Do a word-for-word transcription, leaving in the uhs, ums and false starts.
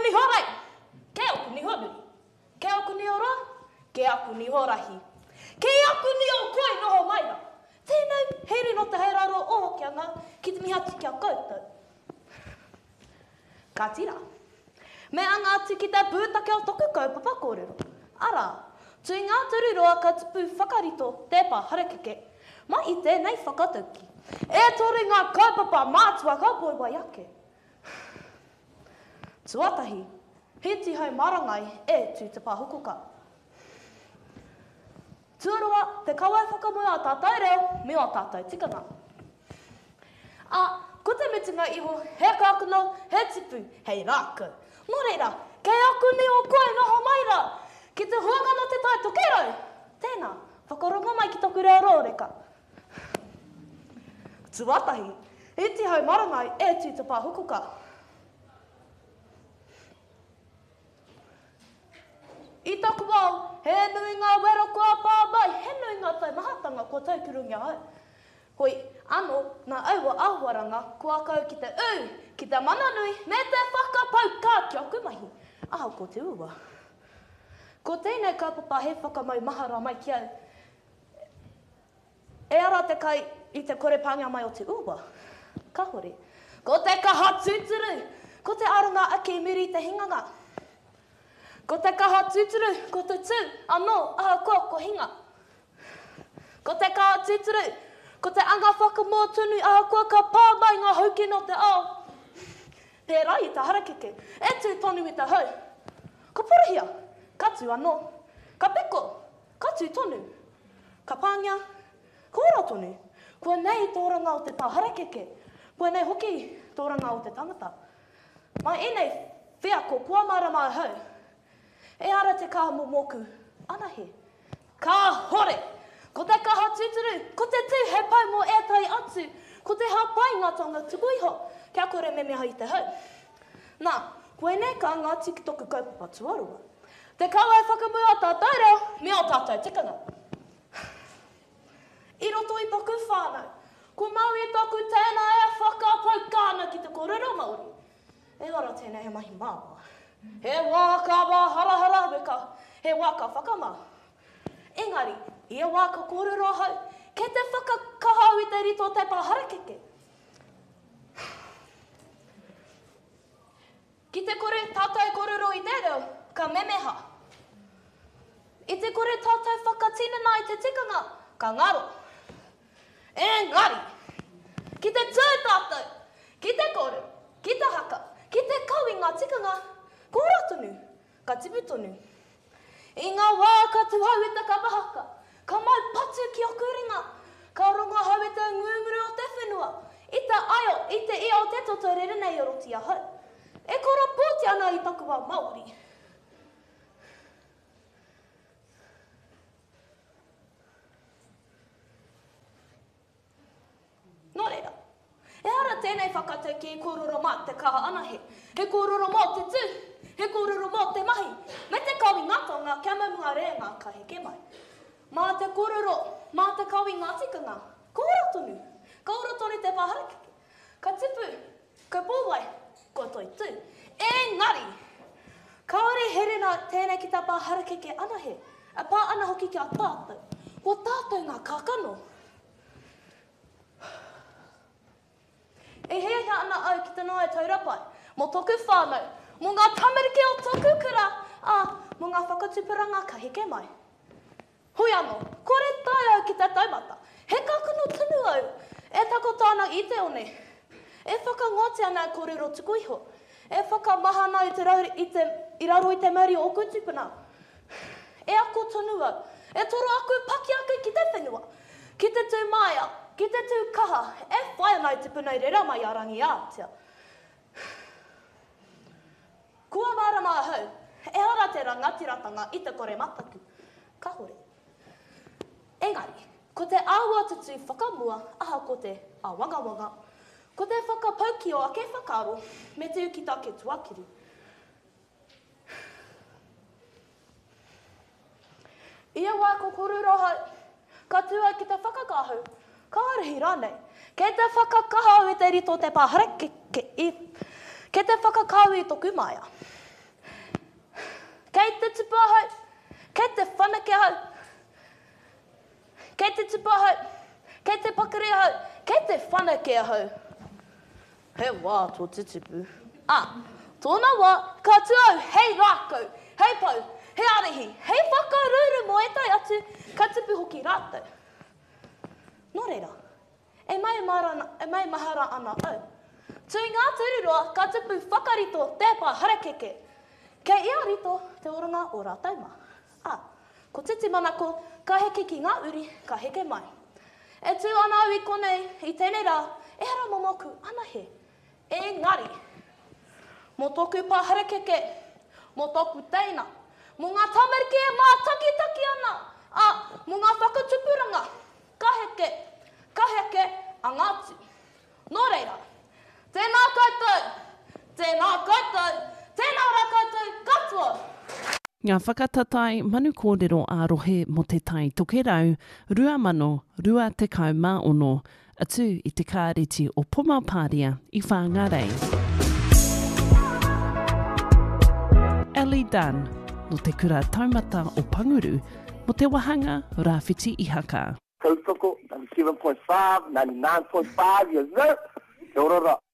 ni horai. Ke aku ni honuri. Ke aku ni ora. Ke aku ni horahi. Ke aku ni o koe noho maira. Tēnei, heiri no te heiraro o kia ngā, ki te mihati kia koutou. Ka tira. Me anga atu ki te pūtake o toku kaupapa kōrero. Ara, tui ngā tururoa ka tupu whakarito te pā harakeke. Mai i tēnei whakatauki. E tori ngā kaupapa mātua ka poiwa iake. Tuatahi, hiti hau marangai e tū te pāhukoka. Tuarua, te kawai whakamoe a tātou reo, me o tātou tikanga. A, ko te mitunga iho, he kākano, he tipu, hei rākau. Nō reira, kei aku ni o koe noho maira, ki te huanga no te tai tokerau. Tēnā, whakarongo mai ki toku reo rōreka. Tuatahi, iti hau marangai e tū te pāhukoka. I taku wau, he nui ngā wero kua pāpai, he nui ngā tai mahatanga ko taupirungia hau. Hoi, anō, nā aua ahuaranga, kua kau ki te u, ki te mananui, me te whakapau kā ki aku mahi. Aha ko te ua. Ko tēnei kaupapa he whakamau mahara mai ki au. E ara te kai i te kore pāngia mai o te ua. Ka hore. Ko te kaha tūturu, ko te aronga ake miri te hinganga. Ko te kaha tūturu, ko te tū, anō, aha koa ko hinga. Ko te kaha tūturu, ko te anga whakamō tunu, aha koa ka pāmai ngā hauki no te ao. Pērā i te harakeke, e tū tonu i te hau. Ka porahia, ka tū anō. Ka peko, ka tū tonu. Ka pāngia, ka ora tonu. Kua nei tōranga o te pāharakeke. Kua nei hoki tōranga o te tangata. Mai e nei whea ko kua marama hau. E ara te kaha momoku, ana he. Ka hore, ko te kaha tūturu, ko te tū he pau mō e tai atu, ko te hapai ngā tonga tuku iho, kia kore me mea i te hau. Nā, koe ne ka ngā tiki toku kaupapa tuarua. Te kawai whakamua tātou reo, me o tātou tikanga. I roto i toku whānau, ko mau i toku tēnā e whakapau kāna ki te kōrero Māori. E ora tēnei he mahi māua. He wāka wā harahara weka, he wāka whakama. Engari, i e wāka kōrero hau, ke te whakakahau i te rito te pāharakeke. Ki te kore tātou kōrero i te reo, ka memeha. I te kore tātou whakatinana i te tikanga, ka ngaro. Engari, ki te tū tātou, ki te kore, ki te haka, ki te kau i ngā tikanga, ko ora tonu, ka tipu tonu. I ngā wā ka tuhau i te kapahaka, ka mau patu ki o kuringa, ka rongo hau i te ngūnguru o te whenua, i te aio, i te ia o te toto rerenei o roti a hau. E kora pōti ana i taku wā Māori. Nō reira, e ara tēnei whakatau ki e kōrero mā te kaha anahe, he kōrero mā te tū, he kōrero mā te mahi, me te kawi ngatonga kia mamunga reenga ka heke mai. Mā te kōrero, mā te kawi ngā tikanga, ka ora tonu, ka ora tonu te pāharakeke, ka tipu, ka pōwai, ko toi tū. Engari, kaore herena tēnei ki tā pāharakeke anahe, a pā ana hoki ki a tātou, o tātou ngā kākano. E hea ana au ki te noa e taurapai, mō toku whānau, mō ngā tamariki o toku kura, a mō ngā whakatupuranga ka heke mai. Hui anō, kore tai au ki te taumata, he kākano tunu au, e tako tāna i te one, e whakangote ana kōrero tuku iho, e whakamahana i te rau, i te, i raro i te mauri o kutupuna. E ako tunu au, e toro aku paki aku ki te whenua, ki te tū maia, ki te tū kaha, e whai ana i te punai rera mai a rangi ātia. Kua marama hau, e ara te rangatiratanga i te kore mataku. Ka hore. Engari, ko te āua tutu whakamua, aha ko te āwangawanga, ko te whakapauki o ake whakaro, me te ukita ke tuakiru. Ia wā ko korura hau, ka tua ki te whakakahu, ka arahi rānei, ke te whakakahau i te rito te pāharakeke, ke te whakakau i toku maia. Kei te tupu ahau. Kei te whanake ahau. Kei te tupu ahau. Kei te pakari ahau. Kei te whanake ahau. He wā tō te tupu. Ah, tōna wā, ka tuau, hei rākau, hei pau, hei arihi, hei whakaruru mo e tai atu, ka tupu hoki rātau. Nō reira, e mai, marana, e mai mahara ana au. Tui ngā tururoa, ka tupu whakarito te pā harakeke. Kei ia rito te oranga o rātau mā. Ah, ko titi manako, ka heke ki ngā uri, ka heke mai. E tū ana au i konei, i tēnei rā, e hara momoku ana he. Engari, mō tōku pā harakeke, mō tōku teina, mō ngā tamariki e mā taki-taki ana, a, mō ngā whakatupuranga, ka heke, ka heke, a ngātu. Nō reira, tēnā koutou, tēnā koutou, tēnā rā koutou, katoa. Ngā whakatatai manu kōrero ārohe mo te tai tokerau, rua mano, rua tekau mā ono, atu i te kāreti o Pumapāria i Whāngarei. Ellie Dunn, no te kura taumata o Panguru, mo te wahanga Rāwhiti i haka. Tautoko, ninety-seven point five, ninety-nine point five, yes, sir. Te orora.